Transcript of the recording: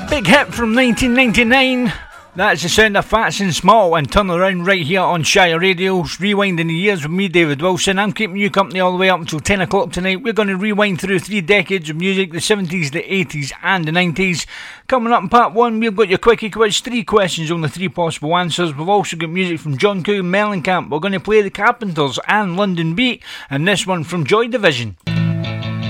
Big hit from 1999. That's the sound of Fats and Small and Turn Around right here on Shire Radio. Rewinding the years with me, David Wilson. I'm keeping you company all the way up until 10 o'clock tonight. We're going to rewind through 3 decades of music, the 70s, the 80s and the 90s. Coming up in part 1, we've got your quickie quiz, 3 questions, only 3 possible answers. We've also got music from John Coo and Mellencamp. We're going to play The Carpenters and London Beat, and this one from Joy Division.